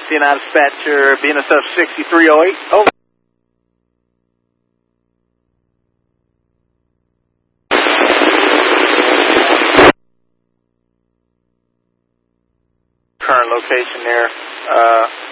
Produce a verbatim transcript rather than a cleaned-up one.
C N I dispatcher, B N S F sixty-three oh eight. Over. Current location there. Uh,